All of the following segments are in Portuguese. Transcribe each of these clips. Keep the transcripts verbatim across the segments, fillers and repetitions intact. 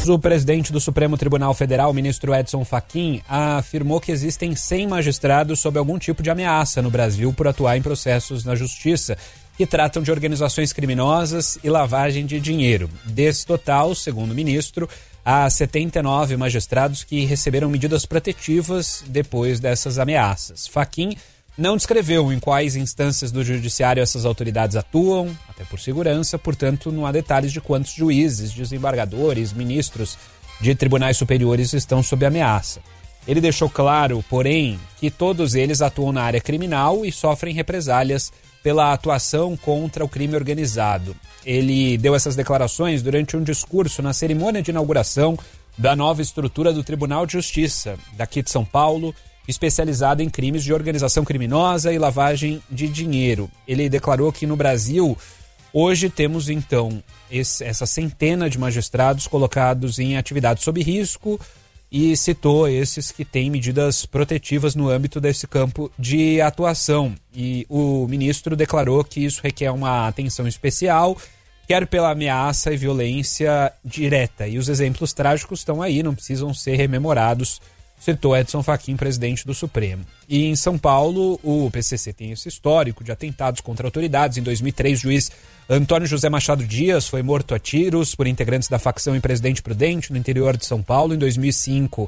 O presidente do Supremo Tribunal Federal, o ministro Edson Fachin, afirmou que existem cem magistrados sob algum tipo de ameaça no Brasil por atuar em processos na justiça que tratam de organizações criminosas e lavagem de dinheiro. Desse total, segundo o ministro, há setenta e nove magistrados que receberam medidas protetivas depois dessas ameaças. Fachin não descreveu em quais instâncias do judiciário essas autoridades atuam, até por segurança, portanto não há detalhes de quantos juízes, desembargadores, ministros de tribunais superiores estão sob ameaça. Ele deixou claro, porém, que todos eles atuam na área criminal e sofrem represálias pela atuação contra o crime organizado. Ele deu essas declarações durante um discurso na cerimônia de inauguração da nova estrutura do Tribunal de Justiça, daqui de São Paulo, especializado em crimes de organização criminosa e lavagem de dinheiro. Ele declarou que no Brasil, hoje temos então esse, essa centena de magistrados colocados em atividade sob risco e citou esses que têm medidas protetivas no âmbito desse campo de atuação. E o ministro declarou que isso requer uma atenção especial, quer pela ameaça e violência direta. E os exemplos trágicos estão aí, não precisam ser rememorados, citou Edson Fachin, presidente do Supremo. E em São Paulo, o P C C tem esse histórico de atentados contra autoridades. Em dois mil e três, o juiz Antônio José Machado Dias foi morto a tiros por integrantes da facção em Presidente Prudente, no interior de São Paulo. Em dois mil e cinco,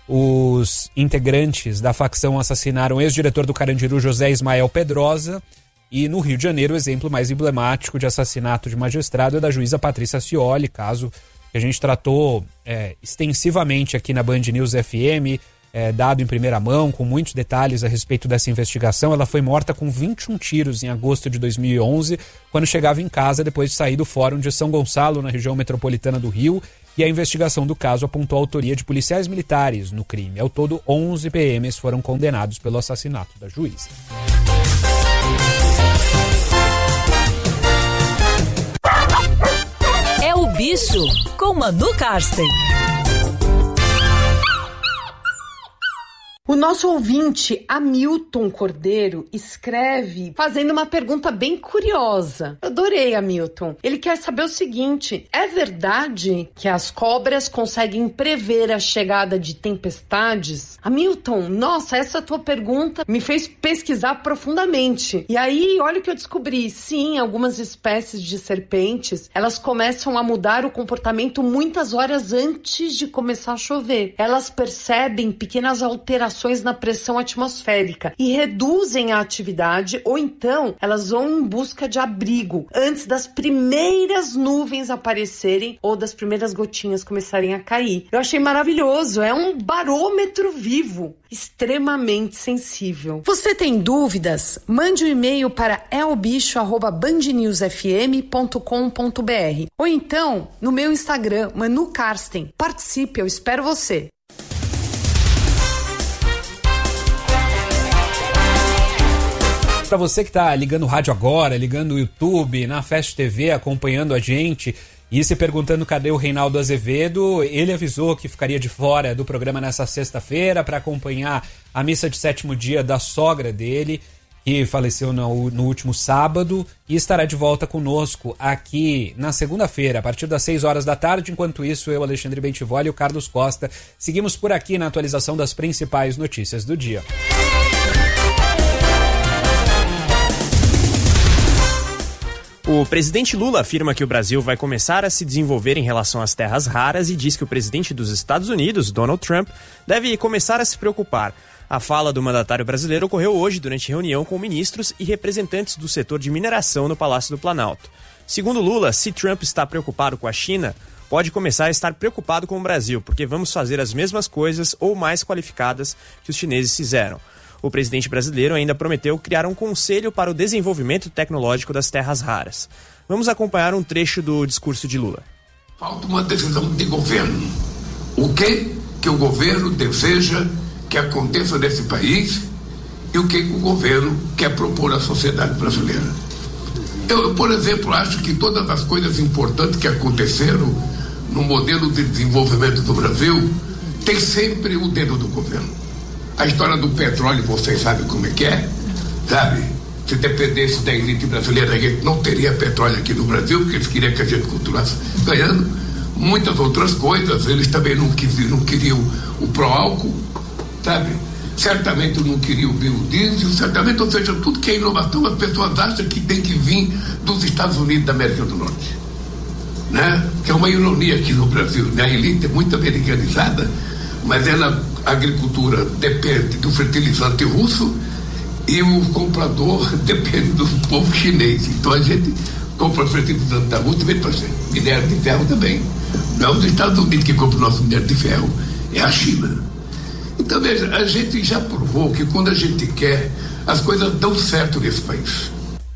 os integrantes da facção assassinaram o ex-diretor do Carandiru, José Ismael Pedrosa. E no Rio de Janeiro, o exemplo mais emblemático de assassinato de magistrado é da juíza Patrícia Cioli, caso que a gente tratou é, extensivamente aqui na Band News F M, é, dado em primeira mão, com muitos detalhes a respeito dessa investigação. Ela foi morta com vinte e um tiros em agosto de dois mil e onze, quando chegava em casa depois de sair do Fórum de São Gonçalo, na região metropolitana do Rio, e a investigação do caso apontou a autoria de policiais militares no crime. Ao todo, onze P Ms foram condenados pelo assassinato da juíza. É o Bicho, com Manu Karsten. O nosso ouvinte, Hamilton Cordeiro, escreve fazendo uma pergunta bem curiosa. Eu adorei, Hamilton. Ele quer saber o seguinte: é verdade que as cobras conseguem prever a chegada de tempestades? Hamilton, nossa, essa tua pergunta me fez pesquisar profundamente. E aí, olha o que eu descobri. Sim, algumas espécies de serpentes, elas começam a mudar o comportamento muitas horas antes de começar a chover. Elas percebem pequenas alterações na pressão atmosférica e reduzem a atividade, ou então elas vão em busca de abrigo antes das primeiras nuvens aparecerem ou das primeiras gotinhas começarem a cair. Eu achei maravilhoso, é um barômetro vivo, extremamente sensível. Você tem dúvidas? Mande um e-mail para elbicho arroba band news f m ponto com ponto b r ou então no meu Instagram, Manu Karsten. Participe, eu espero você. Para você que está ligando o rádio agora, ligando o YouTube, na Fast T V, acompanhando a gente e se perguntando cadê o Reinaldo Azevedo, ele avisou que ficaria de fora do programa nessa sexta-feira para acompanhar a missa de sétimo dia da sogra dele, que faleceu no, no último sábado, e estará de volta conosco aqui na segunda-feira, a partir das seis horas da tarde. Enquanto isso, eu, Alexandre Bentivoli e o Carlos Costa seguimos por aqui na atualização das principais notícias do dia. O presidente Lula afirma que o Brasil vai começar a se desenvolver em relação às terras raras e diz que o presidente dos Estados Unidos, Donald Trump, deve começar a se preocupar. A fala do mandatário brasileiro ocorreu hoje durante reunião com ministros e representantes do setor de mineração no Palácio do Planalto. Segundo Lula, se Trump está preocupado com a China, pode começar a estar preocupado com o Brasil, porque vamos fazer as mesmas coisas ou mais qualificadas que os chineses fizeram. O presidente brasileiro ainda prometeu criar um conselho para o desenvolvimento tecnológico das terras raras. Vamos acompanhar um trecho do discurso de Lula. Falta uma decisão de governo. O que que o governo deseja que aconteça nesse país e o que que o governo quer propor à sociedade brasileira. Eu, por exemplo, acho que todas as coisas importantes que aconteceram no modelo de desenvolvimento do Brasil tem sempre o dedo do governo. A história do petróleo, vocês sabem como é que é, sabe? Se dependesse da elite brasileira, a gente não teria petróleo aqui no Brasil, porque eles queriam que a gente continuasse ganhando. muitas outras coisas. Eles também não, quis, não queriam o pró-álcool, sabe? Certamente não queriam o biodiesel, certamente, ou seja, tudo que é inovação, as pessoas acham que tem que vir dos Estados Unidos da América do Norte, né? Que é uma ironia aqui no Brasil, né? A elite é muito americanizada, mas ela, a agricultura depende do fertilizante russo e o comprador depende do povo chinês. Então a gente compra fertilizante da Rússia e vem para gente. Minério de ferro também. Não é os Estados Unidos que compram o nosso minério de ferro, é a China. Então, veja, a gente já provou que quando a gente quer, as coisas dão certo nesse país.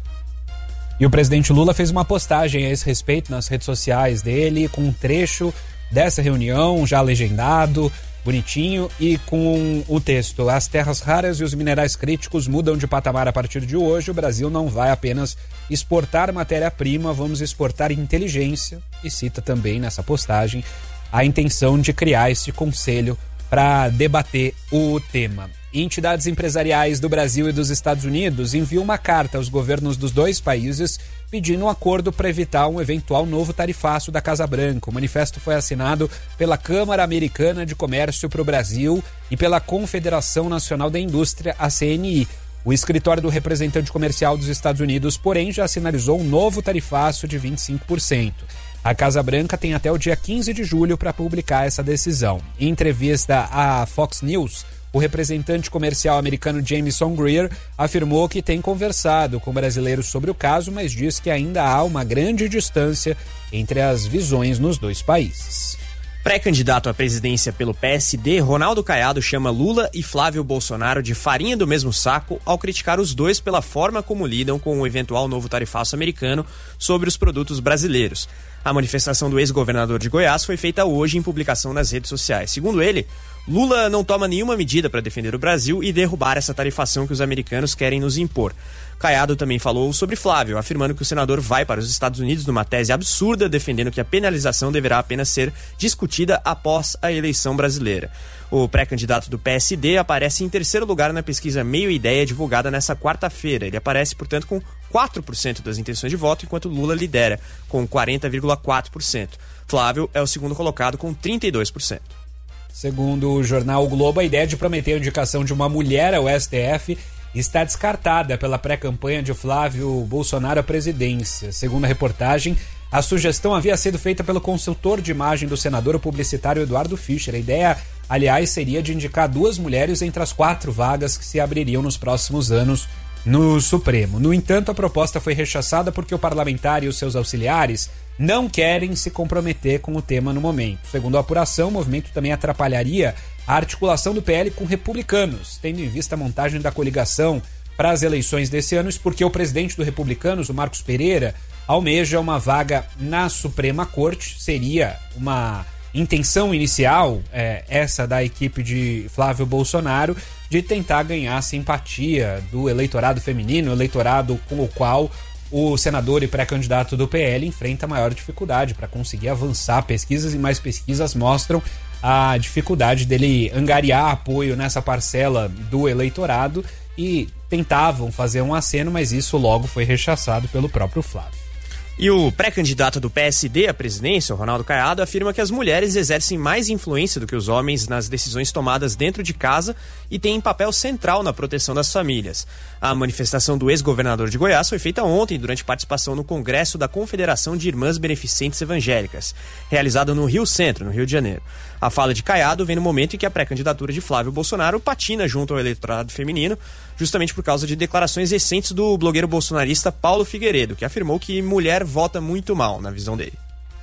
E o presidente Lula fez uma postagem a esse respeito nas redes sociais dele, com um trecho dessa reunião já legendado, bonitinho, e com o texto: as terras raras e os minerais críticos mudam de patamar a partir de hoje. O Brasil não vai apenas exportar matéria-prima, vamos exportar inteligência. E cita também nessa postagem a intenção de criar esse conselho para debater o tema. Entidades empresariais do Brasil e dos Estados Unidos enviam uma carta aos governos dos dois países pedindo um acordo para evitar um eventual novo tarifaço da Casa Branca. O manifesto foi assinado pela Câmara Americana de Comércio para o Brasil e pela Confederação Nacional da Indústria, a C N I. O escritório do representante comercial dos Estados Unidos, porém, já sinalizou um novo tarifaço de vinte e cinco por cento. A Casa Branca tem até o dia quinze de julho para publicar essa decisão. Em entrevista à Fox News, o representante comercial americano Jameson Greer afirmou que tem conversado com brasileiros sobre o caso, mas diz que ainda há uma grande distância entre as visões nos dois países. Pré-candidato à presidência pelo P S D, Ronaldo Caiado chama Lula e Flávio Bolsonaro de farinha do mesmo saco ao criticar os dois pela forma como lidam com o eventual novo tarifaço americano sobre os produtos brasileiros. A manifestação do ex-governador de Goiás foi feita hoje em publicação nas redes sociais. Segundo ele, Lula não toma nenhuma medida para defender o Brasil e derrubar essa tarifação que os americanos querem nos impor. Caiado também falou sobre Flávio, afirmando que o senador vai para os Estados Unidos numa tese absurda, defendendo que a penalização deverá apenas ser discutida após a eleição brasileira. O pré-candidato do P S D aparece em terceiro lugar na pesquisa Meio Ideia, divulgada nessa quarta-feira. Ele aparece, portanto, com quatro por cento das intenções de voto, enquanto Lula lidera, com quarenta vírgula quatro por cento. Flávio é o segundo colocado, com trinta e dois por cento. Segundo o jornal o Globo, a ideia de prometer a indicação de uma mulher ao S T F está descartada pela pré-campanha de Flávio Bolsonaro à presidência. Segundo a reportagem, a sugestão havia sido feita pelo consultor de imagem do senador, o publicitário Eduardo Fischer. A ideia, aliás, seria de indicar duas mulheres entre as quatro vagas que se abririam nos próximos anos no Supremo. No entanto, a proposta foi rechaçada porque o parlamentar e os seus auxiliares não querem se comprometer com o tema no momento. Segundo a apuração, o movimento também atrapalharia a articulação do P L com republicanos, tendo em vista a montagem da coligação para as eleições desse ano, isso porque o presidente do Republicanos, o Marcos Pereira, almeja uma vaga na Suprema Corte. Seria uma intenção inicial, é, essa da equipe de Flávio Bolsonaro, de tentar ganhar a simpatia do eleitorado feminino, eleitorado com o qual o senador e pré-candidato do P L enfrenta maior dificuldade para conseguir avançar. Pesquisas e mais pesquisas mostram a dificuldade dele angariar apoio nessa parcela do eleitorado e tentavam fazer um aceno, mas isso logo foi rechaçado pelo próprio Flávio. E o pré-candidato do P S D à presidência, o Ronaldo Caiado, afirma que as mulheres exercem mais influência do que os homens nas decisões tomadas dentro de casa e têm papel central na proteção das famílias. A manifestação do ex-governador de Goiás foi feita ontem durante participação no Congresso da Confederação de Irmãs Beneficentes Evangélicas, realizado no Rio Centro, no Rio de Janeiro. A fala de Caiado vem no momento em que a pré-candidatura de Flávio Bolsonaro patina junto ao eleitorado feminino, justamente por causa de declarações recentes do blogueiro bolsonarista Paulo Figueiredo, que afirmou que mulher vota muito mal, na visão dele.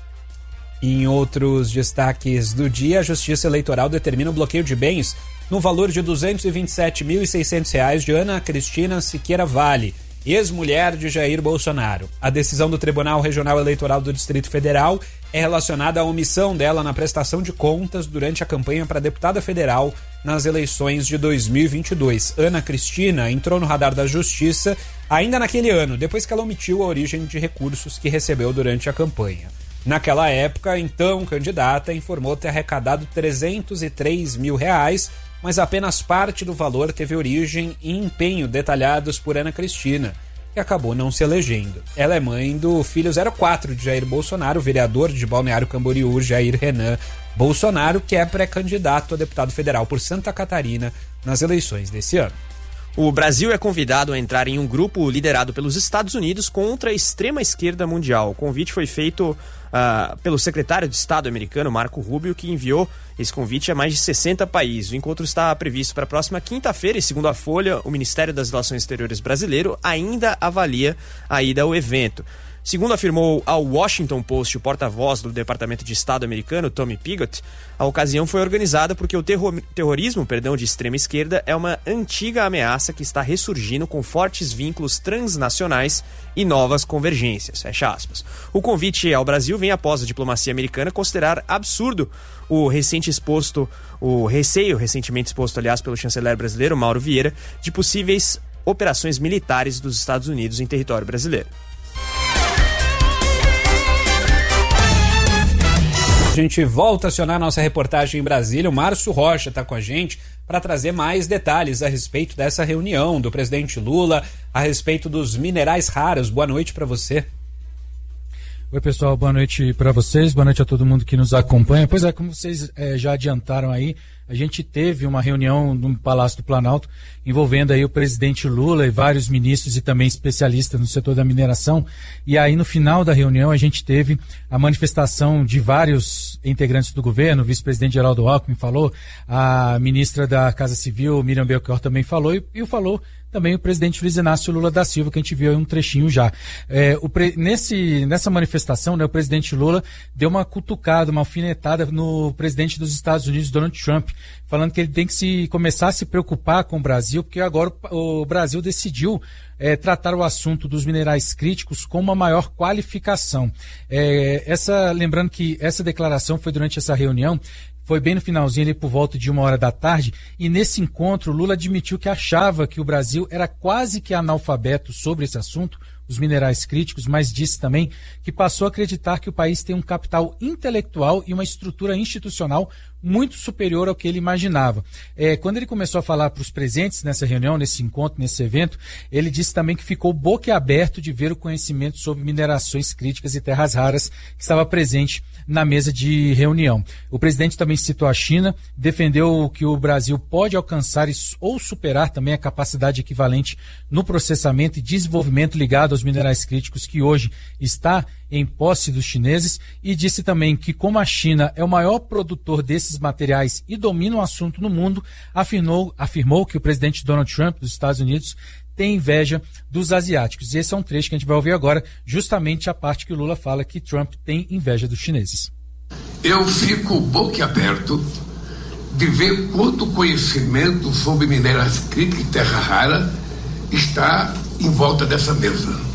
Em outros destaques do dia, a Justiça Eleitoral determina o bloqueio de bens no valor de duzentos e vinte e sete mil e seiscentos reais de Ana Cristina Siqueira Vale, ex-mulher de Jair Bolsonaro. A decisão do Tribunal Regional Eleitoral do Distrito Federal é relacionada à omissão dela na prestação de contas durante a campanha para deputada federal nas eleições de dois mil e vinte e dois. Ana Cristina entrou no radar da Justiça ainda naquele ano, depois que ela omitiu a origem de recursos que recebeu durante a campanha. Naquela época, então, candidata informou ter arrecadado trezentos e três mil reais, mas apenas parte do valor teve origem e empenho detalhados por Ana Cristina. que acabou não se elegendo. Ela é mãe do filho zero quatro de Jair Bolsonaro, o vereador de Balneário Camboriú, Jair Renan Bolsonaro, que é pré-candidato a deputado federal por Santa Catarina nas eleições desse ano. O Brasil é convidado a entrar em um grupo liderado pelos Estados Unidos contra a extrema-esquerda mundial. O convite foi feito uh, pelo secretário de Estado americano, Marco Rubio, que enviou esse convite a mais de sessenta países. O encontro está previsto para a próxima quinta-feira e, segundo a Folha, o Ministério das Relações Exteriores brasileiro ainda avalia a ida ao evento. Segundo afirmou ao Washington Post o porta-voz do Departamento de Estado americano, Tommy Pigott, a ocasião foi organizada porque o terror, terrorismo perdão, de extrema esquerda é uma antiga ameaça que está ressurgindo com fortes vínculos transnacionais e novas convergências. Fecha aspas. O convite ao Brasil vem após a diplomacia americana considerar absurdo o recente exposto, o receio recentemente exposto, aliás, pelo chanceler brasileiro Mauro Vieira, de possíveis operações militares dos Estados Unidos em território brasileiro. A gente volta a acionar nossa reportagem em Brasília. O Márcio Rocha está com a gente para trazer mais detalhes a respeito dessa reunião do presidente Lula, a respeito dos minerais raros. Boa noite para você. Oi, pessoal, boa noite para vocês, boa noite a todo mundo que nos acompanha. Pois é, como vocês é, já adiantaram aí, a gente teve uma reunião no Palácio do Planalto envolvendo aí o presidente Lula e vários ministros e também especialistas no setor da mineração. E aí no final da reunião a gente teve a manifestação de vários integrantes do governo, o vice-presidente Geraldo Alckmin falou, a ministra da Casa Civil, Miriam Belchior, também falou e, e falou também o presidente Luiz Inácio Lula da Silva, que a gente viu aí um trechinho já. É, o pre... Nesse, nessa manifestação, né, o presidente Lula deu uma cutucada, uma alfinetada no presidente dos Estados Unidos, Donald Trump, falando que ele tem que se, começar a se preocupar com o Brasil, porque agora o, o Brasil decidiu é, tratar o assunto dos minerais críticos com uma maior qualificação. É, essa, lembrando que essa declaração foi durante essa reunião, foi bem no finalzinho, ali por volta de uma hora da tarde, e nesse encontro Lula admitiu que achava que o Brasil era quase que analfabeto sobre esse assunto, os minerais críticos, mas disse também que passou a acreditar que o país tem um capital intelectual e uma estrutura institucional muito superior ao que ele imaginava. É, quando ele começou a falar para os presentes nessa reunião, nesse encontro, nesse evento, ele disse também que ficou boquiaberto de ver o conhecimento sobre minerações críticas e terras raras que estava presente na mesa de reunião. O presidente também citou a China, defendeu que o Brasil pode alcançar ou superar também a capacidade equivalente no processamento e desenvolvimento ligado aos minerais críticos que hoje está em posse dos chineses, e disse também que, como a China é o maior produtor desses materiais e domina o assunto no mundo, afirmou, afirmou que o presidente Donald Trump dos Estados Unidos tem inveja dos asiáticos. E esse é um trecho que a gente vai ouvir agora, justamente a parte que o Lula fala que Trump tem inveja dos chineses. Eu fico boquiaberto de ver quanto conhecimento sobre minerais críticos e terra rara está em volta dessa mesa.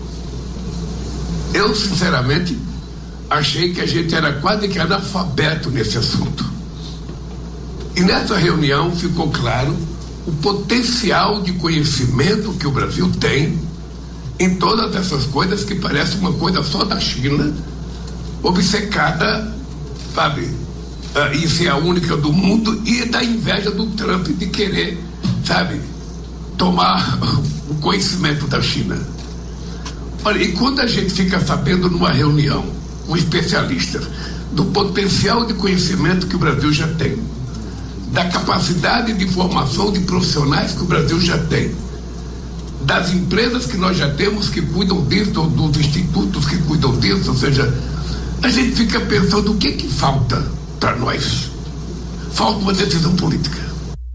Eu, sinceramente, achei que a gente era quase que analfabeto nesse assunto. E nessa reunião ficou claro o potencial de conhecimento que o Brasil tem em todas essas coisas que parece uma coisa só da China, obcecada, sabe, uh, e ser a única do mundo, e da inveja do Trump de querer, sabe, tomar o conhecimento da China. Olha, e quando a gente fica sabendo numa reunião com especialistas do potencial de conhecimento que o Brasil já tem, da capacidade de formação de profissionais que o Brasil já tem, das empresas que nós já temos que cuidam disso, dos institutos que cuidam disso, ou seja, a gente fica pensando o que que falta para nós. Falta uma decisão política.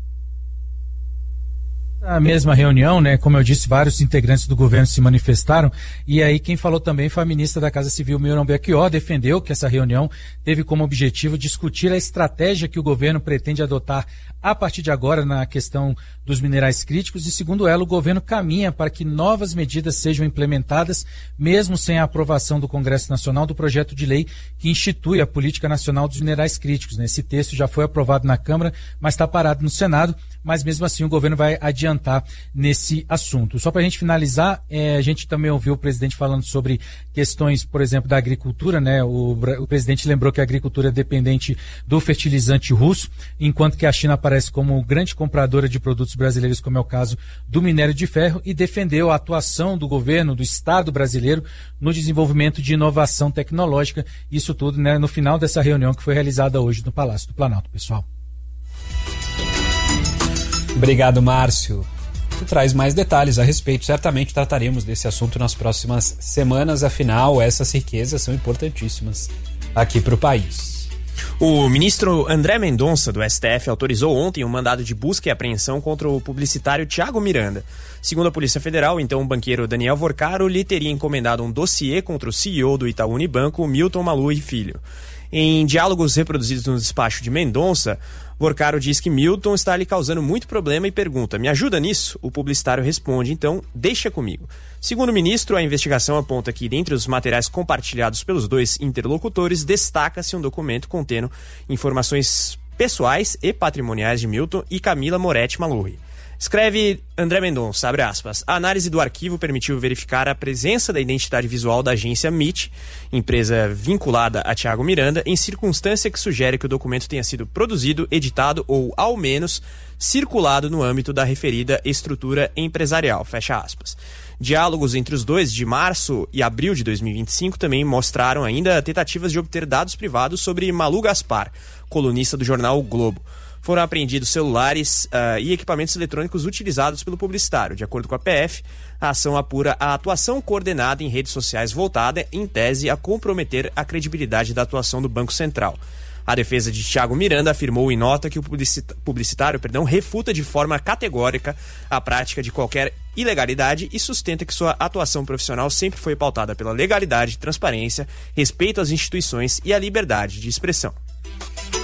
Na mesma reunião, né, como eu disse, vários integrantes do governo se manifestaram, e aí quem falou também foi a ministra da Casa Civil, Miriam Belchior, defendeu que essa reunião teve como objetivo discutir a estratégia que o governo pretende adotar a partir de agora na questão dos minerais críticos, e segundo ela, o governo caminha para que novas medidas sejam implementadas, mesmo sem a aprovação do Congresso Nacional do projeto de lei que institui a Política Nacional dos Minerais Críticos. Esse texto já foi aprovado na Câmara, mas está parado no Senado, mas mesmo assim o governo vai adiantar adiantar nesse assunto. Só para a gente finalizar, é, a gente também ouviu o presidente falando sobre questões, por exemplo, da agricultura, né? O, o presidente lembrou que a agricultura é dependente do fertilizante russo, enquanto que a China aparece como grande compradora de produtos brasileiros, como é o caso do minério de ferro, e defendeu a atuação do governo, do Estado brasileiro, no desenvolvimento de inovação tecnológica. Isso tudo, né, no final dessa reunião que foi realizada hoje no Palácio do Planalto, pessoal. Obrigado, Márcio. Tu traz mais detalhes a respeito. Certamente trataremos desse assunto nas próximas semanas. Afinal, essas riquezas são importantíssimas aqui para o país. O ministro André Mendonça, do S T F, autorizou ontem um mandado de busca e apreensão contra o publicitário Thiago Miranda. Segundo a Polícia Federal, então o banqueiro Daniel Vorcaro lhe teria encomendado um dossiê contra o C E O do Itaú Unibanco, Milton Maluf Filho. Em diálogos reproduzidos no despacho de Mendonça, Vorcaro diz que Milton está lhe causando muito problema e pergunta: me ajuda nisso? O publicitário responde: então, deixa comigo. Segundo o ministro, a investigação aponta que, dentre os materiais compartilhados pelos dois interlocutores, destaca-se um documento contendo informações pessoais e patrimoniais de Milton e Camila Moretti Maluf. Escreve André Mendonça, abre aspas, a análise do arquivo permitiu verificar a presença da identidade visual da agência M I T, empresa vinculada a Thiago Miranda, em circunstância que sugere que o documento tenha sido produzido, editado ou, ao menos, circulado no âmbito da referida estrutura empresarial, fecha aspas. Diálogos entre os dois de março e abril de dois mil e vinte e cinco também mostraram ainda tentativas de obter dados privados sobre Malu Gaspar, colunista do jornal O Globo. Foram apreendidos celulares uh, e equipamentos eletrônicos utilizados pelo publicitário. De acordo com a P F, a ação apura a atuação coordenada em redes sociais voltada, em tese, a comprometer a credibilidade da atuação do Banco Central. A defesa de Thiago Miranda afirmou em nota que o publicitário perdão, refuta de forma categórica a prática de qualquer ilegalidade e sustenta que sua atuação profissional sempre foi pautada pela legalidade, transparência, respeito às instituições e a liberdade de expressão.